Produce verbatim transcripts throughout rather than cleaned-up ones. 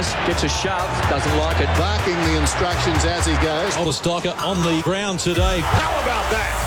does. Gets a shove. Doesn't like it. Barking the instructions as he goes. Oliver Stocker on the ground today. How about that?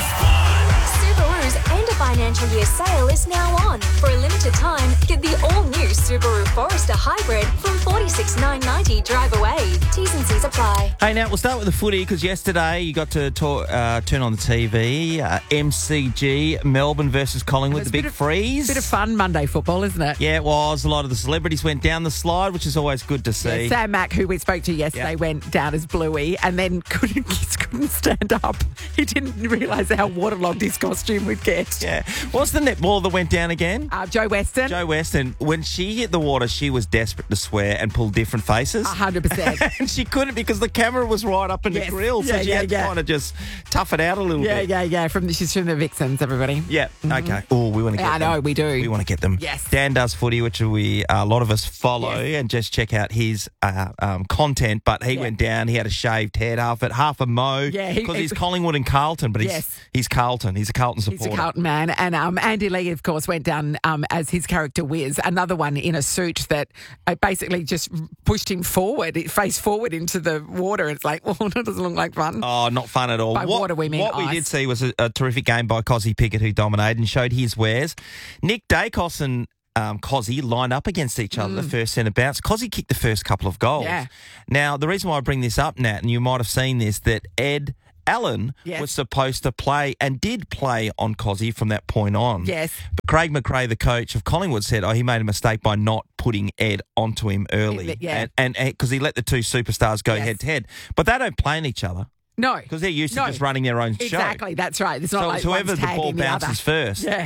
Subaru's end of financial year sale is now on. For a limited time, get the all-new Subaru Forester Hybrid from forty-six thousand nine hundred ninety dollars drive away. T's and C's apply. Hey, now we'll start with the footy because yesterday you got to talk, uh, turn on the T V. Uh, M C G, Melbourne versus Collingwood, the big of, freeze. Bit of fun Monday football, isn't it? Yeah, it was. A lot of the celebrities went down the slide, which is always good to see. Yeah, Sam Mack, who we spoke to yesterday, Yeah. went down as Bluey and then couldn't, just couldn't stand up. He didn't realise how waterlogged his costume would get. Yeah. What's the netballer that went down again? Uh, Joe Weston. Joe Weston. When she hit the water, she was desperate to swear and pull different faces. one hundred percent. And she couldn't because the camera was right up in Yes. the grill, so Yeah, she yeah, had yeah. to kind of just tough it out a little Yeah, bit. yeah, yeah. From the, she's from the Vixens, everybody. Yeah, okay. Oh, we want to get Yeah, I them. know, we do. We want to get them. Yes. Dan Does Footy, which we uh, a lot of us follow, Yes. and just check out his uh, um, content. But he Yeah. went down. He had a shaved head, half it, half a mo. Yeah, he- because he- he's Collingwood and Carlton, but he's Yes. he's Carlton. He's a Carlton supporter. He's a Carlton man. And um, Andy Lee, of course, went down um, as his character Wiz, another one in a suit that uh, basically just pushed him forward, it face forward into the water. It's like, well, that doesn't look like fun. Oh, not fun at all. By what water, we mean what we ice. did see was a, a terrific game by Cozzy Pickett, who dominated and showed his wares. Nick Dacos and um, Cozzy lined up against each other the first centre bounce. Cozzy kicked the first couple of goals. Mm. Yeah. Now, the reason why I bring this up, Nat, and you might have seen this, that Ed Allen Yes. was supposed to play and did play on Cozzy from that point on. Yes. But Craig McRae, the coach of Collingwood, said, oh, he made a mistake by not putting Ed onto him early. Yeah. And because he let the two superstars go Yes. head to head. But they don't play on each other. No. Because they're used to No. just running their own show. Exactly, that's right. It's not So like it's whoever one's the ball tagging the other. bounces first. Yeah.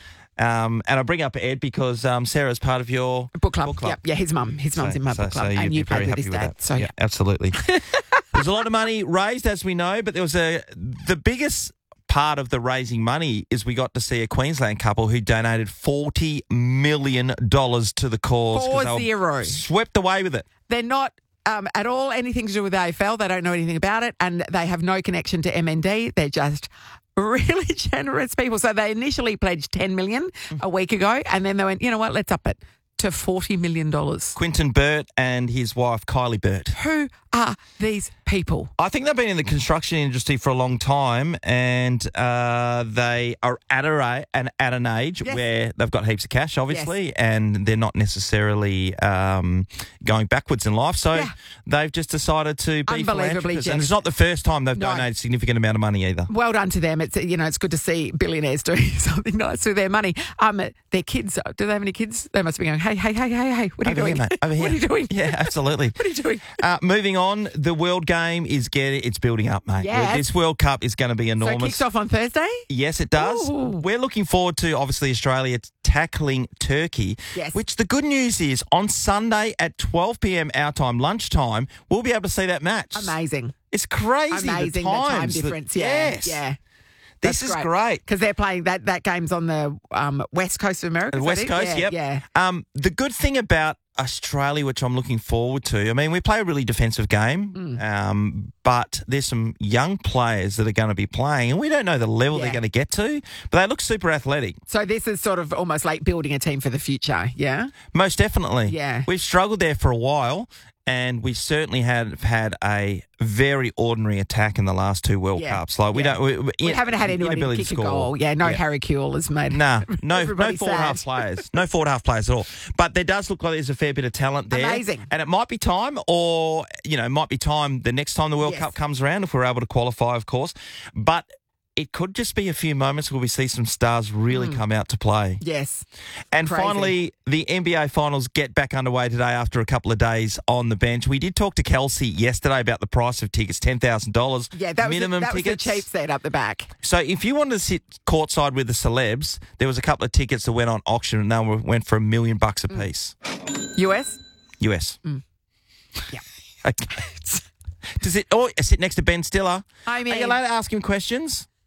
Um, and I bring up Ed because um, Sarah's part of your Book club. Yep. Yeah, his mum. His mum's So- in my so- book club. so you'd and be you very played with happy his with dad. that. So, yeah. Absolutely. There's a lot of money raised, as we know, but there was a the biggest part of the raising money is we got to see a Queensland couple who donated forty million dollars to the cause. 'cause Four they were zero. Swept away with it. They're not um, at all anything to do with A F L. They don't know anything about it, and they have no connection to M N D. They're just really generous people. So they initially pledged ten million dollars a week ago, and then they went, you know what, let's up it to forty million dollars. Quinton Burt and his wife, Kylie Burt. Who are these people? I think they've been in the construction industry for a long time, and uh, they are at a an at an age Yes. where they've got heaps of cash, obviously, and they're not necessarily um, going backwards in life. So Yeah. they've just decided to be Unbelievably philanthropists, and generous. it's not the first time they've No. donated a significant amount of money either. Well done to them. It's you know it's good to see billionaires doing something nice with their money. Um, their kids. Do they have any kids? They must be going. Hey, hey, hey, hey, hey. What are Over you doing? here, mate. Over here. What are you doing? Yeah, absolutely. What are you doing? Uh, moving on, the World Game is getting it's building up, mate. Yes. This World Cup is going to be So it enormous. kicks off on Thursday. Yes, it does. Ooh. We're looking forward to, obviously, Australia tackling Turkey. Yes. Which the good news is, on Sunday at twelve p.m. our time, lunchtime, we'll be able to see that match. Amazing. It's crazy. Amazing the, the time times that- difference. Yeah, yes. yeah. This is great. because they're playing that. That game's on the um, west coast of America. The is that West it? Coast, yeah, yep. Yeah, Um, the good thing about Australia, which I'm looking forward to, I mean, we play a really defensive game, Mm. um, but there's some young players that are going to be playing, and we don't know the level Yeah. they're going to get to, but they look super athletic. So this is sort of almost like building a team for the future. Yeah. Most definitely. Yeah. We've struggled there for a while, and we certainly have had a very ordinary attack in the last two World Yeah. Cups. Like we Yeah. don't, we, We haven't had anyone inability kick to a score. goal. Yeah, no Yeah. Harry Kewell has made. Nah, no, no everybody forward half sad. players, no forward half players at all. But there does look like there's a fair bit of talent there. Amazing. And it might be time, or you know, it might be time the next time the World Yes. Cup comes around if we're able to qualify, of course. But it could just be a few moments where we see some stars really come out to play. Yes. And Crazy. finally, the N B A Finals get back underway today after a couple of days on the bench. We did talk to Kelsey yesterday about the price of tickets, ten thousand dollars Yeah, that was minimum the, that tickets. was the cheap seat up the back. So if you wanted to sit courtside with the celebs, there was a couple of tickets that went on auction and they were, went for a million bucks a piece. U S. U S. Yeah. Okay. Does it? Oh, I sit next to Ben Stiller. I Are mean- you allowed to ask him questions?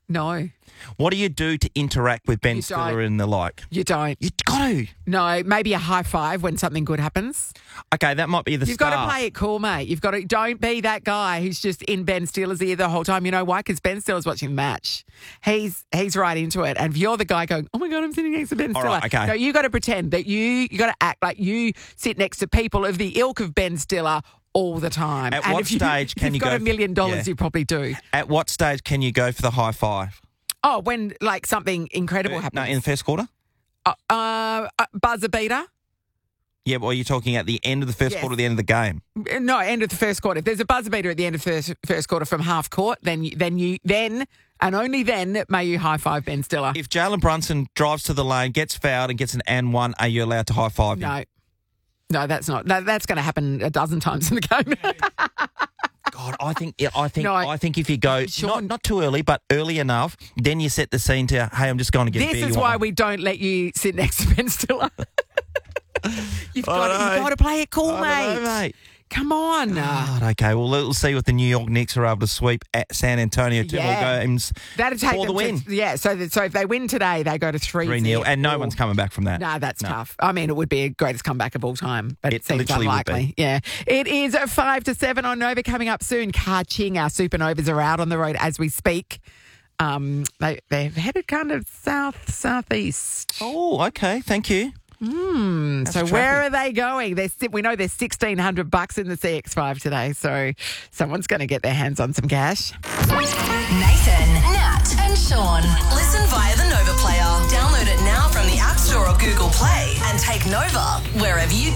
No, What do you do to interact with Ben You Stiller don't. and the like? you don't. You got to. No, maybe a high five when something good happens. Okay, that might be the You've start. got to play it cool, mate. You've got to, don't be that guy who's just in Ben Stiller's ear the whole time. You know why? Because Ben Stiller's watching the match. He's he's right into it. And if you're the guy going, oh my God, I'm sitting next to Ben All Stiller. right, okay. No, you got to pretend that you, you got to act like you sit next to people of the ilk of Ben Stiller all the time. At and what if you, stage can you've you got go- a million dollars, Yeah. you probably do. At what stage can you go for the high five? Oh, when like something incredible No, happens. in the first quarter? uh, uh, uh, buzzer beater. Yeah, well, you're talking at the end of the first Yes. quarter, the end of the game. No, end of the first quarter. If there's a buzzer beater at the end of first first quarter from half court, then you, then you then and only then may you high five Ben Stiller. If Jalen Brunson drives to the lane, gets fouled, and gets an and one, are you allowed to high five him? no, no, that's not. No, that's going to happen a dozen times in the game. God, I think I think No, I- I think if you go Sean- not not too early, but early enough, then you set the scene to hey, I'm just going to get. This beer, is you why want we don't let you sit next to Ben Stiller. you've, I got, know. you've got to play it cool, one? I don't mate. know, mate. Come on. God, okay, well, we'll see what the New York Knicks are able to sweep at San Antonio. Two Yeah. more games That'd take for the them win. To, yeah, so that, so if they win today, they go to three three nil, and no Ooh. one's coming back from that. No, that's No. tough. I mean, it would be a greatest comeback of all time, but it, It seems literally would unlikely. Yeah. It is at five to seven on Nova coming up soon. Ka-ching, our supernovas are out on the road as we speak. Um, they, they're headed kind of south, southeast. Oh, okay, thank you. Hmm. So traffic. where are they going? They're, si- we know there's sixteen hundred bucks in the C X five today, so someone's going to get their hands on some cash. Nathan, Nat, and Sean. Listen via the Nova Player. Download it now from the App Store or Google Play and take Nova wherever you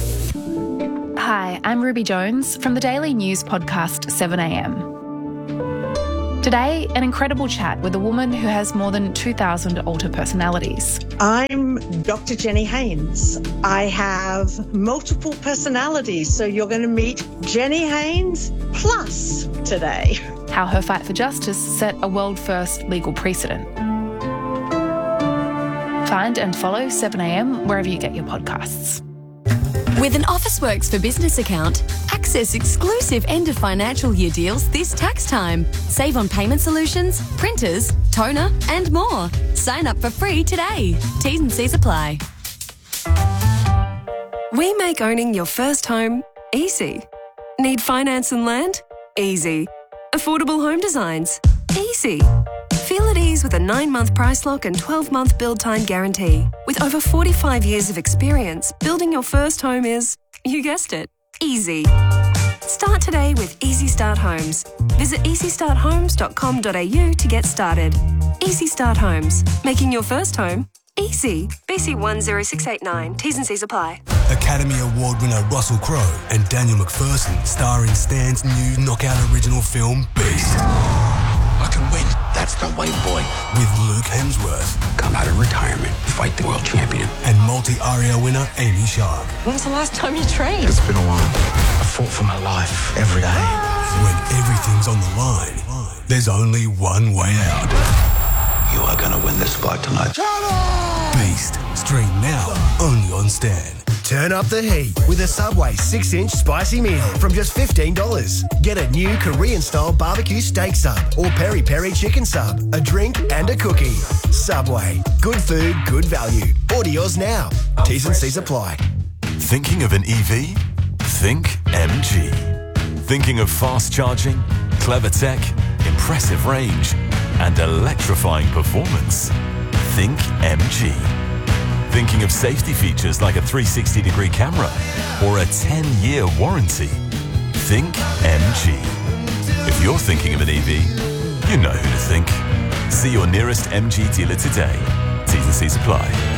go. Hi, I'm Ruby Jones from the daily news podcast seven a m. Today, an incredible chat with a woman who has more than two thousand alter personalities. I'm Doctor Jenny Haynes. I have multiple personalities, so you're going to meet Jenny Haynes plus today. How her fight for justice set a world-first legal precedent. Find and follow seven a m wherever you get your podcasts. With an Officeworks for Business account, access exclusive end of financial year deals this tax time. Save on payment solutions, printers, toner, and more. Sign up for free today. T's and C's apply. We make owning your first home easy. Need finance and land? Easy. Affordable home designs? Easy. Feel at ease with a nine-month price lock and twelve-month build time guarantee. With over forty-five years of experience, building your first home is, you guessed it, easy. Start today with Easy Start Homes. Visit easy start homes dot com dot a u to get started. Easy Start Homes, making your first home easy. B C one zero six eight nine. T's and C's apply. Academy Award winner Russell Crowe and Daniel McPherson star in Stan's new knockout original film Beast. I can win. That's the way, boy. With Luke Hemsworth. Come out of retirement, fight the world champion. And multi-Aria winner Amy Sharp. When's the last time you trained? It's been a while. I fought for my life every day. When everything's on the line, there's only one way out. You are going to win this fight tonight. Beast. Stream now, only on Stan. Turn up the heat with a Subway six inch spicy meal from just fifteen dollars. Get a new Korean-style barbecue steak sub or peri-peri chicken sub, a drink and a cookie. Subway. Good food, good value. Order yours now. T's and C's apply. Thinking of an E V? Think M G. Thinking of fast charging, clever tech, impressive range, and electrifying performance? Think M G. Thinking of safety features like a three sixty degree camera or a ten year warranty? Think M G. If you're thinking of an E V, you know who to think. See your nearest M G dealer today. T's and C's apply.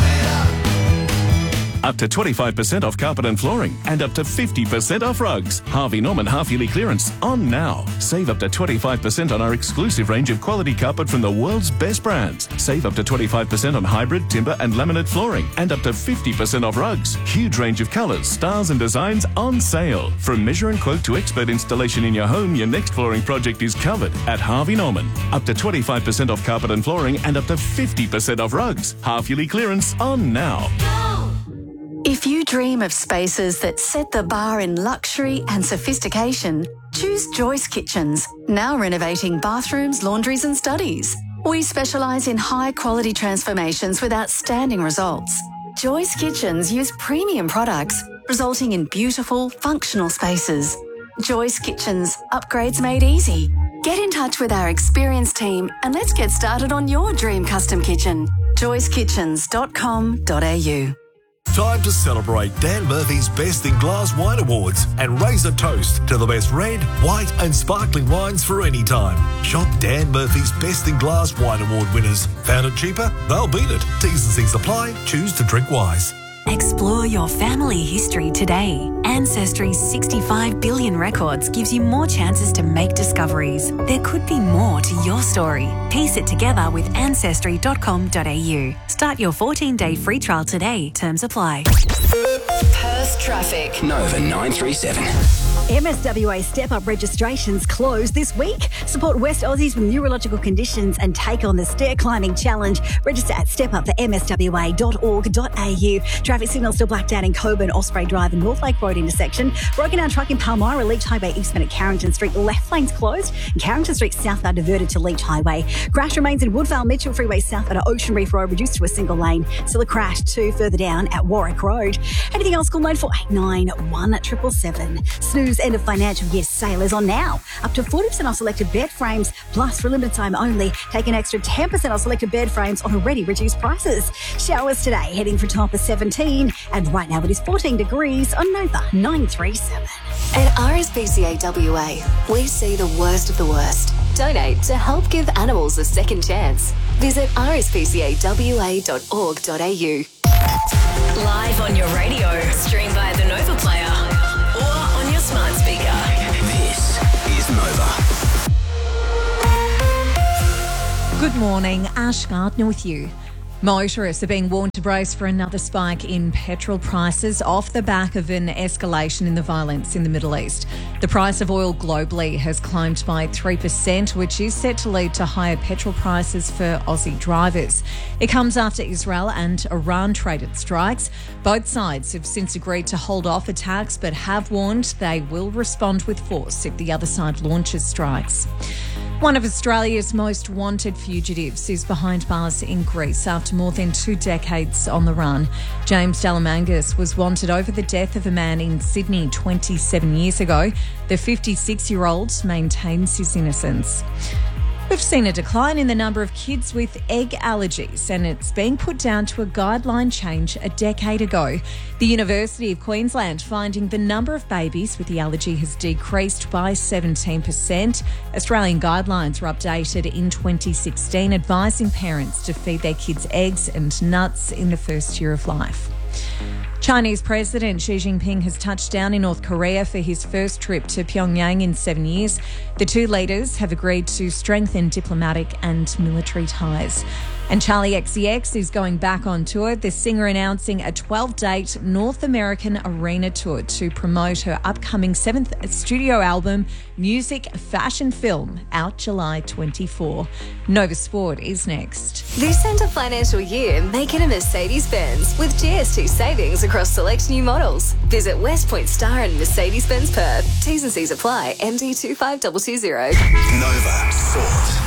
Up to twenty-five percent off carpet and flooring and up to fifty percent off rugs. Harvey Norman half-yearly clearance on now. Save up to twenty-five percent on our exclusive range of quality carpet from the world's best brands. Save up to twenty-five percent on hybrid, timber and laminate flooring and up to fifty percent off rugs. Huge range of colours, styles and designs on sale. From measure and quote to expert installation in your home, your next flooring project is covered at Harvey Norman. Up to twenty-five percent off carpet and flooring and up to fifty percent off rugs. Half-yearly clearance on now. If you dream of spaces that set the bar in luxury and sophistication, choose Joyce Kitchens, now renovating bathrooms, laundries and studies. We specialise in high-quality transformations with outstanding results. Joyce Kitchens use premium products, resulting in beautiful, functional spaces. Joyce Kitchens, upgrades made easy. Get in touch with our experienced team and let's get started on your dream custom kitchen. joyce kitchens dot com dot a u. Time to celebrate Dan Murphy's Best in Glass Wine Awards and raise a toast to the best red, white and sparkling wines for any time. Shop Dan Murphy's Best in Glass Wine Award winners. Found it cheaper? They'll beat it. T's and C's apply. Choose to drink wise. Explore your family history today. Ancestry's sixty-five billion records gives you more chances to make discoveries. There could be more to your story. Piece it together with ancestry dot com dot a u. Start your fourteen-day free trial today. Terms apply. Perth traffic. Nova nine three seven. M S W A Step Up registrations close this week. Support West Aussies with neurological conditions and take on the stair climbing challenge. Register at step up for m s w a dot org dot a u. Traffic signals still blacked out in Coburn, Osprey Drive and North Lake Road intersection. Broken down truck in Palmyra, Leach Highway eastbound at Carrington Street. Left lanes closed and Carrington Street southbound diverted to Leach Highway. Crash remains in Woodvale Mitchell Freeway southbound at Ocean Reef Road, reduced to a single lane. Still a crash two further down at Warwick Road. Anything else, call nine four eight nine, one seven seven seven. Snooze end of financial year sale is on now. Up to forty percent off selected bed frames, plus for a limited time only, take an extra ten percent off selected bed frames on already reduced prices. Showers today, heading for top of seventeen, and right now it is fourteen degrees on Nova nine three seven. At R S P C A W A, we see the worst of the worst. Donate to help give animals a second chance. Visit r s p c a w a dot org dot a u. Live on your radio, stream via the Nova Player, or on your smart speaker. This is Nova. Good morning, Ash Gardner with you. Motorists are being warned to brace for another spike in petrol prices off the back of an escalation in the violence in the Middle East. The price of oil globally has climbed by three percent, which is set to lead to higher petrol prices for Aussie drivers. It comes after Israel and Iran traded strikes. Both sides have since agreed to hold off attacks, but have warned they will respond with force if the other side launches strikes. One of Australia's most wanted fugitives is behind bars in Greece after more than two decades on the run. James Delamangas was wanted over the death of a man in Sydney twenty-seven years ago. The fifty-six-year-old maintains his innocence. We've seen a decline in the number of kids with egg allergies, and it's being put down to a guideline change a decade ago. The University of Queensland finding the number of babies with the allergy has decreased by seventeen percent. Australian guidelines were updated in twenty sixteen, advising parents to feed their kids eggs and nuts in the first year of life. Chinese President Xi Jinping has touched down in North Korea for his first trip to Pyongyang in seven years. The two leaders have agreed to strengthen diplomatic and military ties. And Charli X C X is going back on tour, the singer announcing a twelve-date North American arena tour to promote her upcoming seventh studio album, Music Fashion Film, out July twenty-fourth. Nova Sport is next. This end of financial year, make it a Mercedes-Benz with G S T savings across select new models. Visit West Point Star and Mercedes-Benz Perth. T's and C's apply. M D two five two two zero. Nova Sport.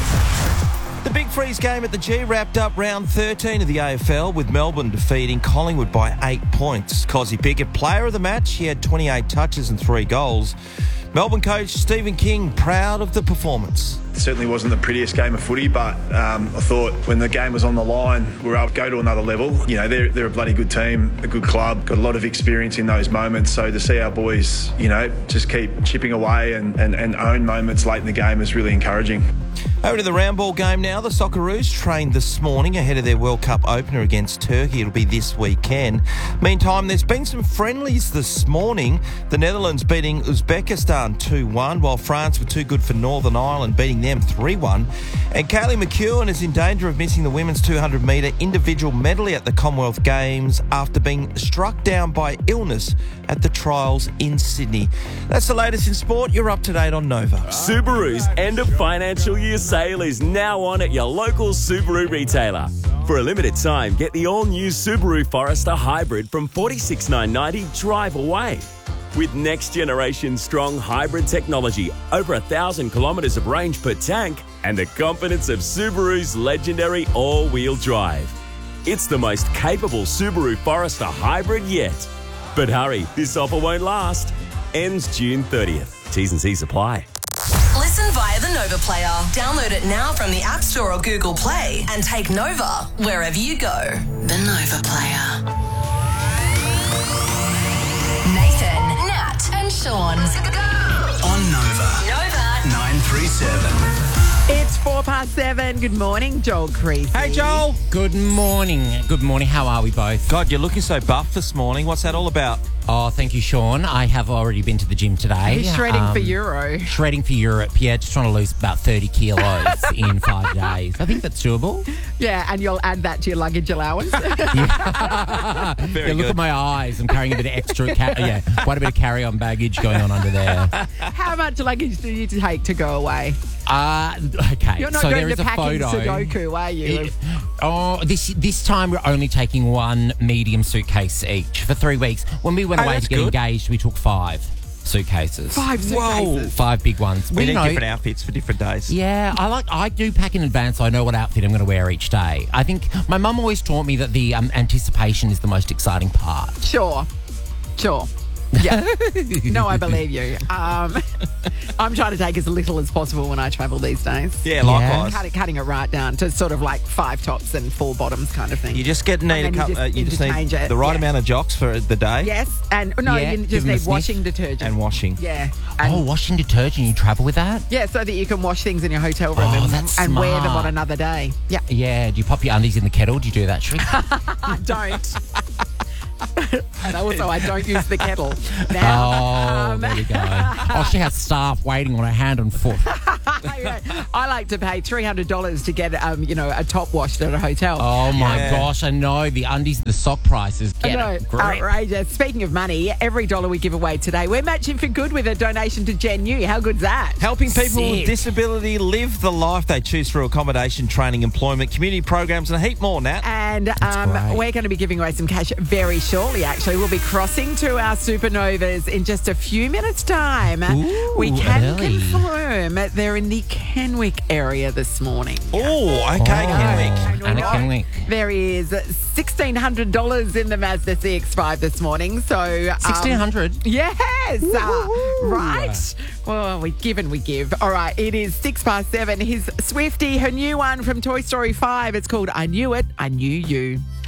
The Big Freeze game at the G wrapped up round thirteen of the A F L with Melbourne defeating Collingwood by eight points. Cozzy Pickett, player of the match, he had twenty-eight touches and three goals. Melbourne coach Stephen King proud of the performance. It certainly wasn't the prettiest game of footy, but um, I thought when the game was on the line, we were able to go to another level. You know, they're, they're a bloody good team, a good club, got a lot of experience in those moments. So to see our boys, you know, just keep chipping away and, and, and own moments late in the game is really encouraging. Over to the round ball game now. The Socceroos trained this morning ahead of their World Cup opener against Turkey. It'll be this weekend. Meantime, there's been some friendlies this morning. The Netherlands beating Uzbekistan two one, while France were too good for Northern Ireland, beating them three one. And Kaylee McEwen is in danger of missing the women's two hundred metre individual medley at the Commonwealth Games after being struck down by illness at the trials in Sydney. That's the latest in sport. You're up to date on Nova. Subaru's end of financial year sale is now on at your local Subaru retailer. For a limited time, get the all-new Subaru Forester Hybrid from forty-six thousand nine hundred ninety drive away. With next-generation strong hybrid technology, over a thousand kilometres of range per tank, and the confidence of Subaru's legendary all-wheel drive. It's the most capable Subaru Forester Hybrid yet. But hurry, this offer won't last. Ends June thirtieth. T's and C's apply. Listen via the Nova Player. Download it now from the App Store or Google Play and take Nova wherever you go. The Nova Player. Nathan, Nat and Sean. On Nova. Nova. nine three seven. It's four past seven. Good morning, Joel Creasy. Hey, Joel. Good morning. Good morning. How are we both? God, you're looking so buff this morning. What's that all about? Oh, thank you, Sean. I have already been to the gym today. He's shredding Um, for Euro. Shredding for Europe. Yeah, just trying to lose about thirty kilos in five days. I think that's doable. Yeah, and you'll add that to your luggage allowance. Very yeah, look good. at my eyes. I'm carrying a bit of extra, ca- yeah, quite a bit of carry-on baggage going on under there. How much luggage do you take to go away? Uh, okay, You're not so going there to is a packing photo. Sudoku, are you? It- oh, this this time we're only taking one medium suitcase each for three weeks. When we went Oh, away that's to get good. engaged, we took five suitcases. Five suitcases. Five big ones. We Well, need you know, different outfits for different days. Yeah, I like. I do pack in advance, so I know what outfit I'm going to wear each day. I think my mum always taught me that the um, anticipation is the most exciting part. Sure. Sure. Yeah. No, I believe you. Um, I'm trying to take as little as possible when I travel these days. Yeah, likewise. Cut it, cutting it right down to sort of like five tops and four bottoms kind of thing. You just get need a And then couple. you Uh, just you just need interchange it, the right yeah. amount of jocks for the day. Yes, and no, Yeah, you give just them a need sniff. washing detergent. And washing. Yeah. And Oh, washing detergent. You travel with that? yeah, so that you can wash things in your hotel room Oh, and, that's and wear them on smart. another day. Yeah. Yeah. Do you pop your undies in the kettle? Do you do that trick? I don't. And also, I don't use the kettle. Oh, Now, um, there we go. Oh, she has staff waiting on her hand and foot. I like to pay three hundred dollars to get, um, you know, a top washed at a hotel. Oh my Yeah. gosh, I know the undies, the sock prices I get know, a grip. outrageous. Speaking of money, every dollar we give away today, we're matching for good with a donation to Gen U. How good's that? Helping people with Sick. disability live the life they choose through accommodation, training, employment, community programs, and a heap more, Nat. And um, great. we're going to be giving away some cash very shortly, actually. We'll be crossing to our Supernovas in just a few minutes' time. Ooh, we can early. confirm they're in the Kenwick area this morning. Oh, okay, Kenwick. And a Kenwick. There is sixteen hundred dollars in the Mazda C X five this morning. So um, sixteen hundred Yes. Uh, right. Well, we give and we give. All right. It is six past seven. His Swiftie, her new one from Toy Story five. It's called I Knew It, I Knew You.